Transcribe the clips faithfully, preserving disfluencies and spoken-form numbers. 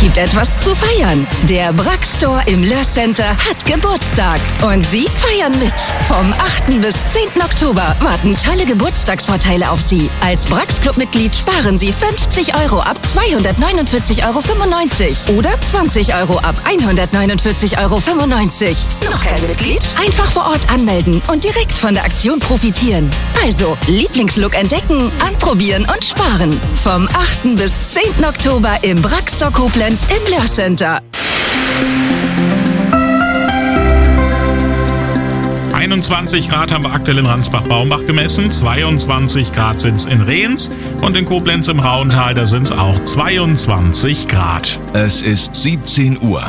gibt etwas zu feiern. Der Brax Store im Löhr Center hat Geburtstag. Und Sie feiern mit. Vom achten bis zehnten Oktober warten tolle Geburtstagsvorteile auf Sie. Als Brax Club-Mitglied sparen Sie fünfzig Euro ab zweihundertneunundvierzig Euro fünfundneunzig oder zwanzig Euro ab hundertneunundvierzig Euro fünfundneunzig. Noch kein Mitglied? Einfach vor Ort anmelden und direkt von der Aktion profitieren. Also Lieblingslook entdecken, anprobieren und sparen. Vom achten bis zehnten Oktober im Brax Store Koblenz im Löhr Center. einundzwanzig Grad haben wir aktuell in Ransbach-Baumbach gemessen, zweiundzwanzig Grad sind es in Rehens und in Koblenz im Rauental, da sind es auch zweiundzwanzig Grad. Es ist siebzehn Uhr.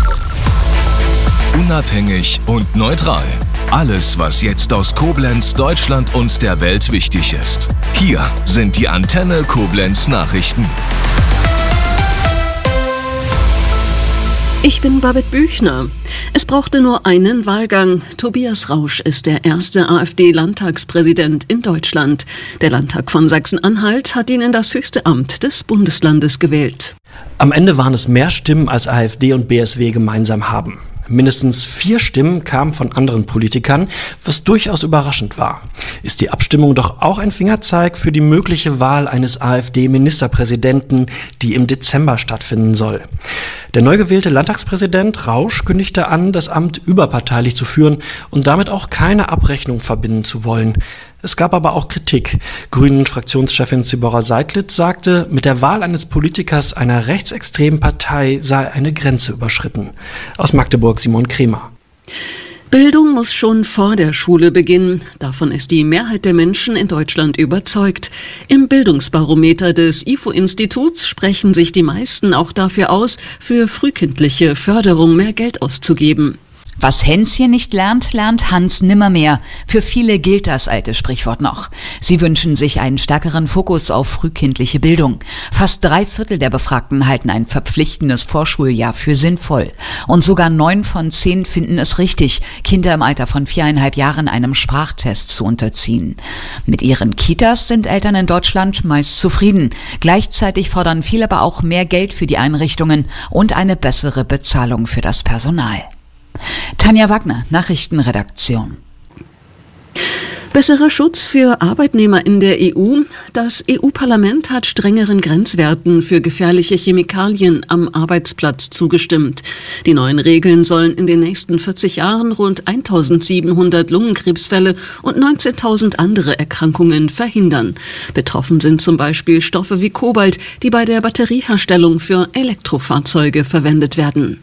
Unabhängig und neutral. Alles, was jetzt aus Koblenz, Deutschland und der Welt wichtig ist. Hier sind die Antenne Koblenz Nachrichten. Ich bin Babette Büchner. Es brauchte nur einen Wahlgang. Tobias Rausch ist der erste AfD-Landtagspräsident in Deutschland. Der Landtag von Sachsen-Anhalt hat ihn in das höchste Amt des Bundeslandes gewählt. Am Ende waren es mehr Stimmen, als AfD und B S W gemeinsam haben. Mindestens vier Stimmen kamen von anderen Politikern, was durchaus überraschend war. Ist die Abstimmung doch auch ein Fingerzeig für die mögliche Wahl eines AfD-Ministerpräsidenten, die im Dezember stattfinden soll. Der neu gewählte Landtagspräsident Rausch kündigte an, das Amt überparteilich zu führen und damit auch keine Abrechnung verbinden zu wollen. Es gab aber auch Kritik. Grünen-Fraktionschefin Zibora Seidlitz sagte, mit der Wahl eines Politikers einer rechtsextremen Partei sei eine Grenze überschritten. Aus Magdeburg Simon Kremer. Bildung muss schon vor der Schule beginnen. Davon ist die Mehrheit der Menschen in Deutschland überzeugt. Im Bildungsbarometer des I F O-Instituts sprechen sich die meisten auch dafür aus, für frühkindliche Förderung mehr Geld auszugeben. Was Hänschen nicht lernt, lernt Hans nimmermehr. Für viele gilt das alte Sprichwort noch. Sie wünschen sich einen stärkeren Fokus auf frühkindliche Bildung. Fast drei Viertel der Befragten halten ein verpflichtendes Vorschuljahr für sinnvoll. Und sogar neun von zehn finden es richtig, Kinder im Alter von viereinhalb Jahren einem Sprachtest zu unterziehen. Mit ihren Kitas sind Eltern in Deutschland meist zufrieden. Gleichzeitig fordern viele aber auch mehr Geld für die Einrichtungen und eine bessere Bezahlung für das Personal. Tanja Wagner, Nachrichtenredaktion. Besserer Schutz für Arbeitnehmer in der E U. Das E U-Parlament hat strengeren Grenzwerten für gefährliche Chemikalien am Arbeitsplatz zugestimmt. Die neuen Regeln sollen in den nächsten vierzig Jahren rund eintausendsiebenhundert Lungenkrebsfälle und neunzehntausend andere Erkrankungen verhindern. Betroffen sind zum Beispiel Stoffe wie Kobalt, die bei der Batterieherstellung für Elektrofahrzeuge verwendet werden.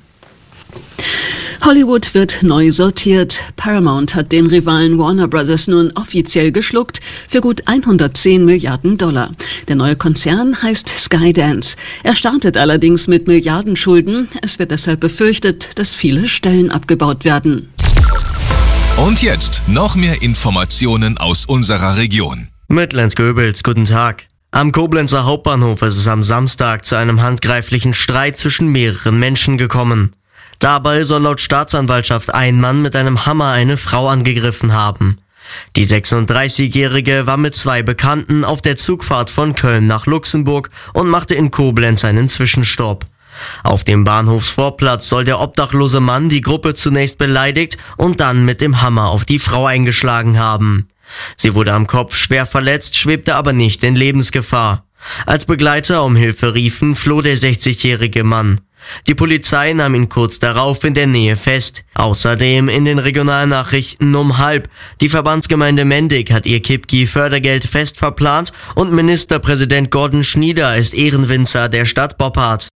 Hollywood wird neu sortiert. Paramount hat den Rivalen Warner Brothers nun offiziell geschluckt für gut hundertzehn Milliarden Dollar. Der neue Konzern heißt Skydance. Er startet allerdings mit Milliardenschulden. Es wird deshalb befürchtet, dass viele Stellen abgebaut werden. Und jetzt noch mehr Informationen aus unserer Region. Mit Lenz Goebels, guten Tag. Am Koblenzer Hauptbahnhof ist es am Samstag zu einem handgreiflichen Streit zwischen mehreren Menschen gekommen. Dabei soll laut Staatsanwaltschaft ein Mann mit einem Hammer eine Frau angegriffen haben. Die sechsunddreißigjährige war mit zwei Bekannten auf der Zugfahrt von Köln nach Luxemburg und machte in Koblenz einen Zwischenstopp. Auf dem Bahnhofsvorplatz soll der obdachlose Mann die Gruppe zunächst beleidigt und dann mit dem Hammer auf die Frau eingeschlagen haben. Sie wurde am Kopf schwer verletzt, schwebte aber nicht in Lebensgefahr. Als Begleiter um Hilfe riefen, floh der sechzigjährige Mann. Die Polizei nahm ihn kurz darauf in der Nähe fest. Außerdem in den Regionalnachrichten um halb. Die Verbandsgemeinde Mendig hat ihr Kipki-Fördergeld fest verplant und Ministerpräsident Gordon Schnieder ist Ehrenwinzer der Stadt Boppard.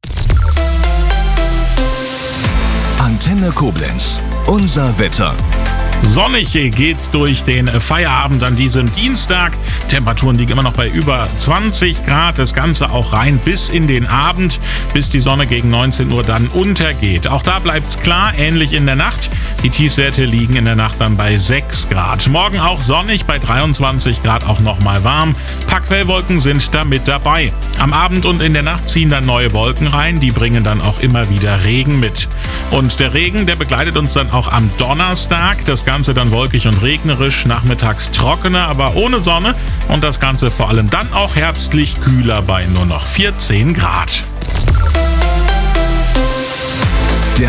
Antenne Koblenz, unser Wetter. Sonnig geht's durch den Feierabend an diesem Dienstag. Temperaturen liegen immer noch bei über zwanzig Grad. Das Ganze auch rein bis in den Abend, bis die Sonne gegen neunzehn Uhr dann untergeht. Auch da bleibt's klar, ähnlich in der Nacht. Die Tiefstwerte liegen in der Nacht dann bei sechs Grad. Morgen auch sonnig, bei dreiundzwanzig Grad auch nochmal warm. Packquellwolken sind da mit dabei. Am Abend und in der Nacht ziehen dann neue Wolken rein. Die bringen dann auch immer wieder Regen mit. Und der Regen, der begleitet uns dann auch am Donnerstag. Das Ganze dann wolkig und regnerisch, nachmittags trockener, aber ohne Sonne. Und das Ganze vor allem dann auch herbstlich kühler bei nur noch vierzehn Grad.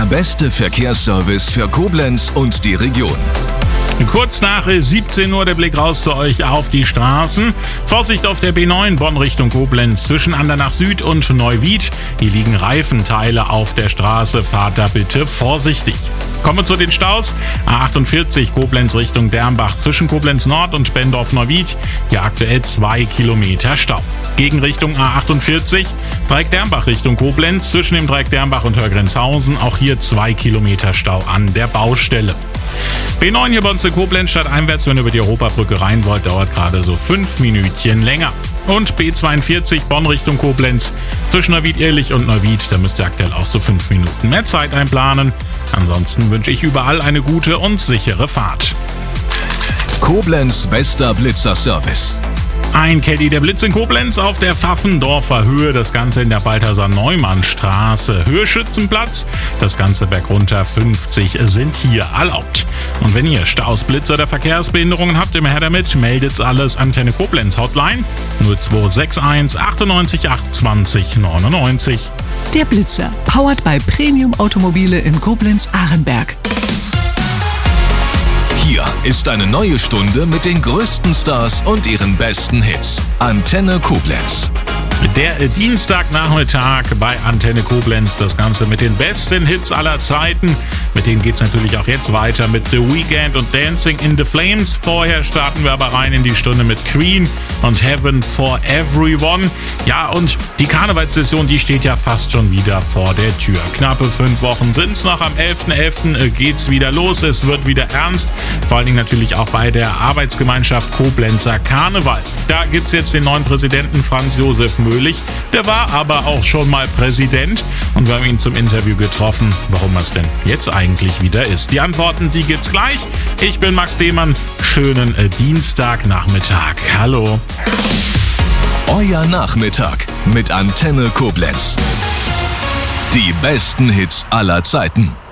Der beste Verkehrsservice für Koblenz und die Region. Kurz nach siebzehn Uhr der Blick raus zu euch auf die Straßen. Vorsicht auf der B neun Bonn Richtung Koblenz zwischen Andernach Süd und Neuwied. Hier liegen Reifenteile auf der Straße. Fahrt da bitte vorsichtig. Kommen wir zu den Staus. A achtundvierzig Koblenz Richtung Dermbach zwischen Koblenz Nord und Bendorf-Neuwied. Hier aktuell zwei Kilometer Stau. Gegenrichtung A achtundvierzig Dreieck Dermbach Richtung Koblenz zwischen dem Dreieck Dermbach und Hörgrenzhausen. Auch hier zwei Kilometer Stau an der Baustelle. B neun hier bei uns in Koblenz stadteinwärts, wenn ihr über die Europabrücke rein wollt, dauert gerade so fünf Minütchen länger. Und B zweiundvierzig Bonn Richtung Koblenz zwischen Neuwied-Ehrlich und Neuwied, da müsst ihr aktuell auch so fünf Minuten mehr Zeit einplanen. Ansonsten wünsche ich überall eine gute und sichere Fahrt. Koblenz bester Blitzerservice. Ein Caddy der Blitz in Koblenz auf der Pfaffendorfer Höhe, das Ganze in der Balthasar-Neumann-Straße. Höhe-Schützenplatz, das Ganze bergunter fünfzig sind hier erlaubt. Und wenn ihr Staus, Blitz oder Verkehrsbehinderungen habt, immer her damit, meldet's alles Antenne Koblenz Hotline null zwei sechs eins achtundneunzig acht zwanzig neunundneunzig. Der Blitzer, powered by Premium Automobile in Koblenz-Ahrenberg. Hier ist eine neue Stunde mit den größten Stars und ihren besten Hits. Antenne Koblenz. Der Dienstagnachmittag bei Antenne Koblenz, das Ganze mit den besten Hits aller Zeiten. Mit denen geht's natürlich auch jetzt weiter mit The Weeknd und Dancing in the Flames. Vorher starten wir aber rein in die Stunde mit Queen und Heaven for Everyone. Ja, und die Karnevalssession, die steht ja fast schon wieder vor der Tür. Knappe fünf Wochen sind's noch. Am elften elften geht's wieder los. Es wird wieder ernst. Vor allen Dingen natürlich auch bei der Arbeitsgemeinschaft Koblenzer Karneval. Da gibt's jetzt den neuen Präsidenten Franz Josef Möhlich. Der war aber auch schon mal Präsident und wir haben ihn zum Interview getroffen, warum es denn jetzt eigentlich wieder ist. Die Antworten, die gibt's gleich. Ich bin Max Demann. Schönen äh, Dienstagnachmittag. Hallo. Euer Nachmittag mit Antenne Koblenz. Die besten Hits aller Zeiten.